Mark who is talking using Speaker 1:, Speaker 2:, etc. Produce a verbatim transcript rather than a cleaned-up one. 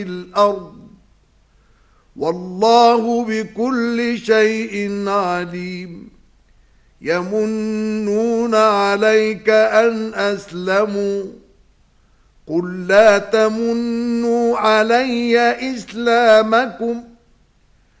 Speaker 1: الأرض والله بكل شيء عليم. يمنون عليك أن أسلموا قل لا تمنوا علي إسلامكم